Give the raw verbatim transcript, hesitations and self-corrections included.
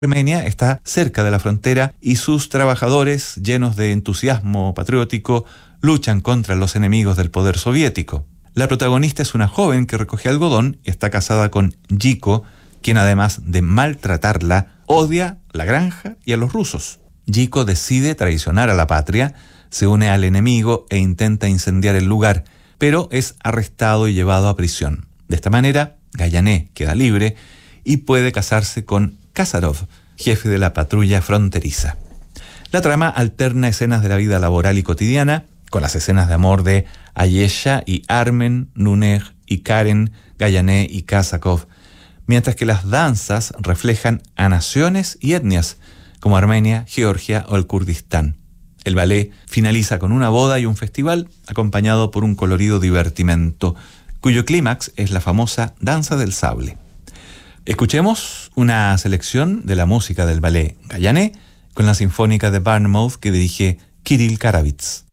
Armenia está cerca de la frontera y sus trabajadores, llenos de entusiasmo patriótico, luchan contra los enemigos del poder soviético. La protagonista es una joven que recoge algodón y está casada con Yiko, quien además de maltratarla, odia la granja y a los rusos. Yiko decide traicionar a la patria, se une al enemigo e intenta incendiar el lugar, pero es arrestado y llevado a prisión. De esta manera, Gayané queda libre y puede casarse con Kazarov, jefe de la patrulla fronteriza. La trama alterna escenas de la vida laboral y cotidiana con las escenas de amor de Ayesha y Armen, Nunej y Karen, Gayané y Kazakov, mientras que las danzas reflejan a naciones y etnias como Armenia, Georgia o el Kurdistán. El ballet finaliza con una boda y un festival acompañado por un colorido divertimento, cuyo clímax es la famosa danza del sable. Escuchemos una selección de la música del ballet Gayané con la Sinfónica de Bournemouth que dirige Kirill Karavits.